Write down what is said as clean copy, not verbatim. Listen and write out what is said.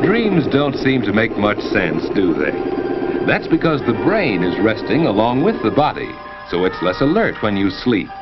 dreams don't seem to make much sense, do they? That's because the brain is resting along with the body, so it's less alert when you sleep.